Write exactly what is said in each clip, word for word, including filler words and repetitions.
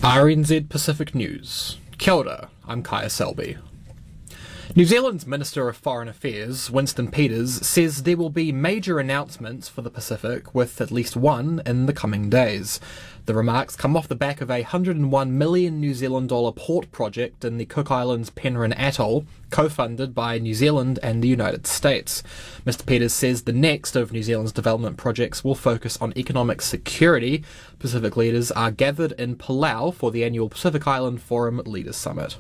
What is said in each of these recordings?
R N Z Pacific News. Kia ora, I'm Kaya Selby. New Zealand's Minister of Foreign Affairs, Winston Peters, says there will be major announcements for the Pacific, with at least one in the coming days. The remarks come off the back of a one hundred and one million New Zealand dollar port project in the Cook Islands Penrhyn Atoll, co-funded by New Zealand and the United States. Mister Peters says the next of New Zealand's development projects will focus on economic security. Pacific leaders are gathered in Palau for the annual Pacific Island Forum Leaders Summit.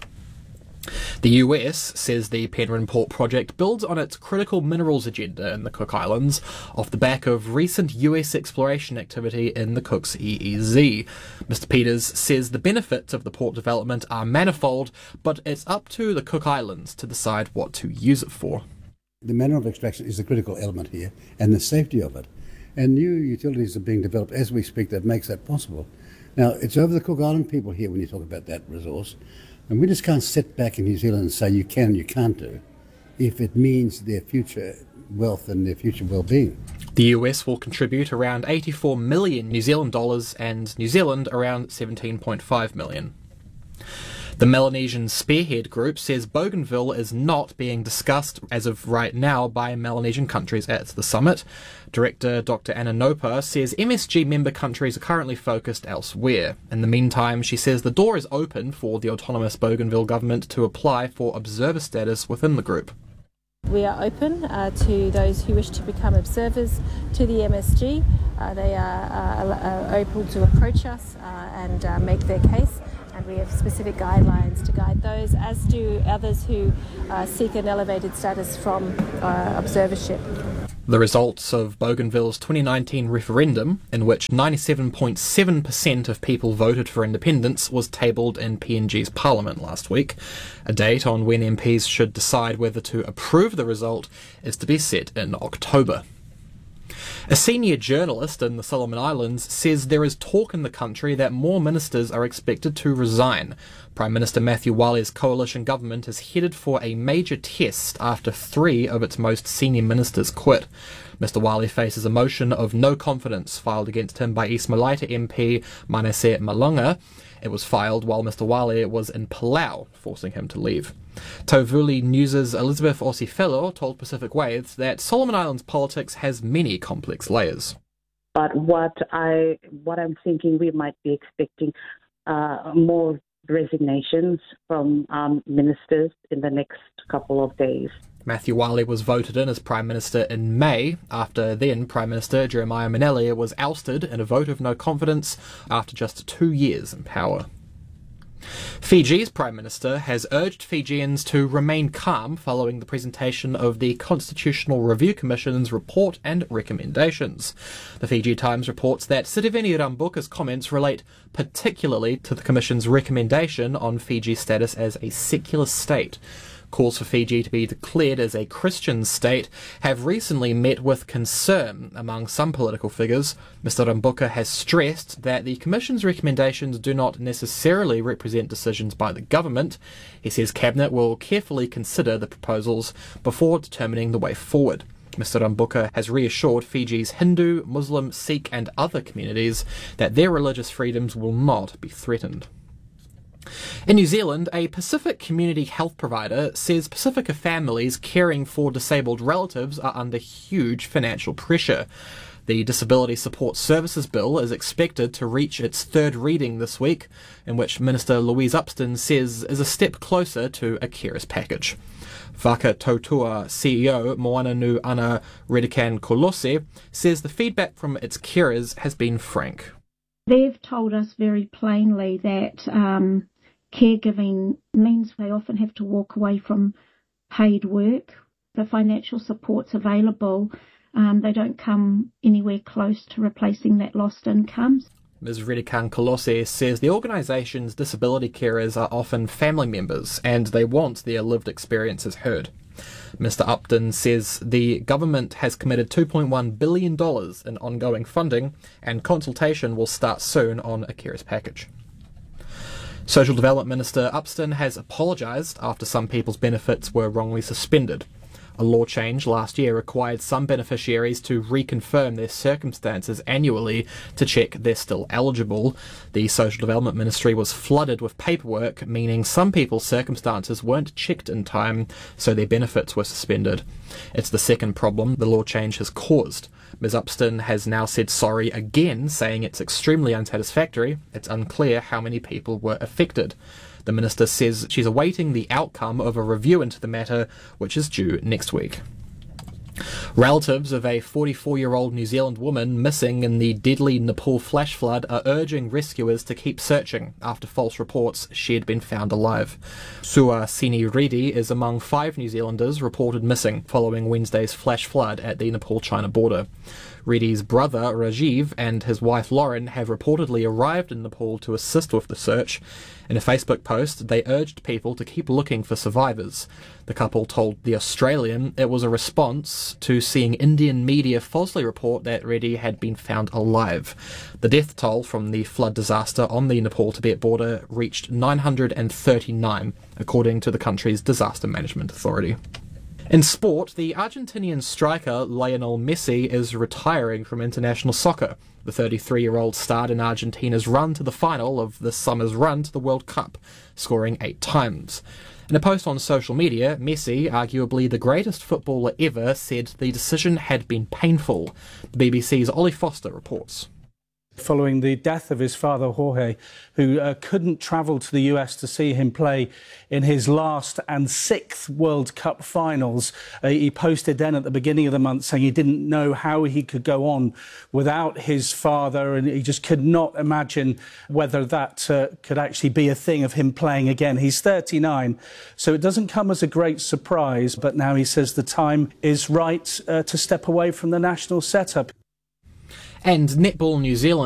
The U S says the Penrhyn Port project builds on its critical minerals agenda in the Cook Islands off the back of recent U S exploration activity in the Cook's E E Z. Mister Peters says the benefits of the port development are manifold, but it's up to the Cook Islands to decide what to use it for. The manner of extraction is the critical element here, and the safety of it. And new utilities are being developed as we speak that makes that possible. Now, it's over the Cook Island people here when you talk about that resource. And we just can't sit back in New Zealand and say you can and you can't do if it means their future wealth and their future well-being. The U S will contribute around eighty-four million New Zealand dollars and New Zealand around seventeen point five million. The Melanesian Spearhead Group says Bougainville is not being discussed as of right now by Melanesian countries at the summit. Director Doctor Anna Nopa says M S G member countries are currently focused elsewhere. In the meantime, she says the door is open for the autonomous Bougainville government to apply for observer status within the group. We are open uh, to those who wish to become observers to the M S G. Uh, they are uh, uh, able to approach us uh, and uh, make their case. And we have specific guidelines to guide those, as do others who uh, seek an elevated status from uh, observership. The results of Bougainville's twenty nineteen referendum, in which ninety-seven point seven percent of people voted for independence, was tabled in P N G's parliament last week. A date on when M Ps should decide whether to approve the result is to be set in October. A senior journalist in the Solomon Islands says there is talk in the country that more ministers are expected to resign. Prime Minister Matthew Wale's coalition government is headed for a major test after three of its most senior ministers quit. Mister Wale faces a motion of no confidence filed against him by East Malaita M P Manasseh Malonga. It was filed while Mister Wale was in Palau, forcing him to leave. Tauvuli News' Elizabeth Osifelo told Pacific Waves that Solomon Islands politics has many complex layers. But what I what I'm thinking, we might be expecting uh, more resignations from um, ministers in the next couple of days. Matthew Wale was voted in as Prime Minister in May, after then Prime Minister Jeremiah Manelli was ousted in a vote of no confidence after just two years in power. Fiji's Prime Minister has urged Fijians to remain calm following the presentation of the Constitutional Review Commission's report and recommendations. The Fiji Times reports that Sitiveni Rabuka's comments relate particularly to the Commission's recommendation on Fiji's status as a secular state. Calls for Fiji to be declared as a Christian state have recently met with concern among some political figures. Mister Rabuka has stressed that the Commission's recommendations do not necessarily represent decisions by the government. He says Cabinet will carefully consider the proposals before determining the way forward. Mister Rabuka has reassured Fiji's Hindu, Muslim, Sikh and other communities that their religious freedoms will not be threatened. In New Zealand, a Pacific community health provider says Pacifica families caring for disabled relatives are under huge financial pressure. The Disability Support Services Bill is expected to reach its third reading this week, in which Minister Louise Upston says is a step closer to a carers package. Waka Tautua C E O Moana Nu Ana Redikan Kolose says the feedback from its carers has been frank. They've told us very plainly that um, caregiving means they often have to walk away from paid work. The financial supports available, um, they don't come anywhere close to replacing that lost income. Miz Redikan Kolose says the organisation's disability carers are often family members and they want their lived experiences heard. Mister Upton says the government has committed two point one billion dollars in ongoing funding and consultation will start soon on a carers package. Social Development Minister Upston has apologised after some people's benefits were wrongly suspended. A law change last year required some beneficiaries to reconfirm their circumstances annually to check they're still eligible. The Social Development Ministry was flooded with paperwork, meaning some people's circumstances weren't checked in time, so their benefits were suspended. It's the second problem the law change has caused. Miz Upston has now said sorry again, saying it's extremely unsatisfactory. It's unclear how many people were affected. The minister says she's awaiting the outcome of a review into the matter, which is due next week. Relatives of a forty-four-year-old New Zealand woman missing in the deadly Nepal flash flood are urging rescuers to keep searching after false reports she had been found alive. Suhasini Reddy is among five New Zealanders reported missing following Wednesday's flash flood at the Nepal-China border. Reddy's brother Rajiv and his wife Lauren have reportedly arrived in Nepal to assist with the search. In a Facebook post, they urged people to keep looking for survivors. The couple told The Australian it was a response to seeing Indian media falsely report that Reddy had been found alive. The death toll from the flood disaster on the Nepal-Tibet border reached nine hundred thirty-nine, according to the country's Disaster Management Authority. In sport, the Argentinian striker Lionel Messi is retiring from international soccer. The thirty-three-year-old starred in Argentina's run to the final of this summer's run to the World Cup, scoring eight times. In a post on social media, Messi, arguably the greatest footballer ever, said the decision had been painful. The B B C's Ollie Foster reports. Following the death of his father, Jorge, who uh, couldn't travel to the U S to see him play in his last and sixth World Cup finals, uh, he posted then at the beginning of the month saying he didn't know how he could go on without his father, and he just could not imagine whether that uh, could actually be a thing of him playing again. He's thirty-nine, so it doesn't come as a great surprise, but now he says the time is right uh, to step away from the national setup. And Netball New Zealand